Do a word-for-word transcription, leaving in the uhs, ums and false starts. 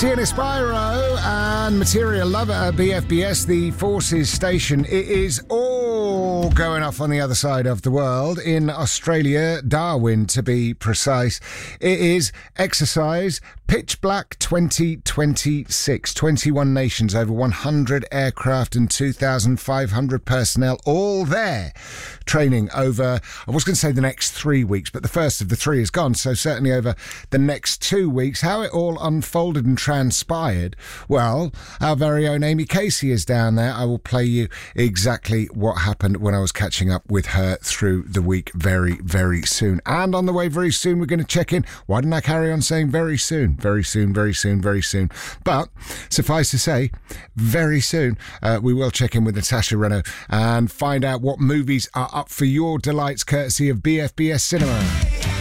Sienna Spyro and Material Love at B F B S, the Forces station. It is all going off on the other side of the world, in Australia, Darwin to be precise. It is Exercise Pitch Black twenty twenty-six. twenty-one nations, over one hundred aircraft and two thousand five hundred personnel, all there. Training over, I was going to say the next three weeks, but the first of the three is gone, so certainly over the next two weeks. How it all unfolded and transpired, well, our very own Amy Casey is down there. I will play you exactly what happened when I was catching up with her through the week very, very soon. And on the way very soon, we're going to check in. Why didn't I carry on saying very soon? Very soon, very soon, very soon. But suffice to say, very soon, uh, we will check in with Natasha Renault and find out what movies are up for your delights, courtesy of B F B S Cinema.